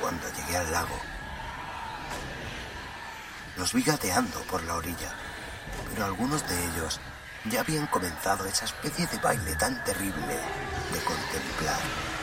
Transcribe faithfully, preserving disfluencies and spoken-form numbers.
cuando llegué al lago. Los vi gateando por la orilla, pero algunos de ellos ya habían comenzado esa especie de baile tan terrible de contemplar